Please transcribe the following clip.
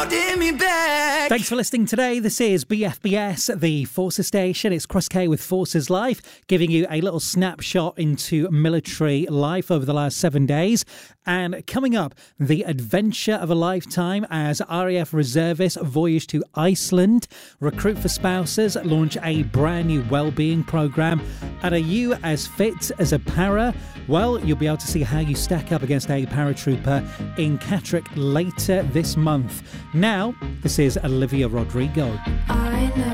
holding me back. Thanks for listening today. This is BFBS, the Forces Station. It's Chris K with Forces Life, giving you a little snapshot into military life over the last 7 days. And coming up, the adventure of a lifetime as RAF reservists voyage to Iceland, recruit for spouses, launch a brand new wellbeing programme. And are you as fit as a para? Well, you'll be able to see how you stack up against a paratrooper in Catterick later this month. Now, this is Olivia Rodrigo. I know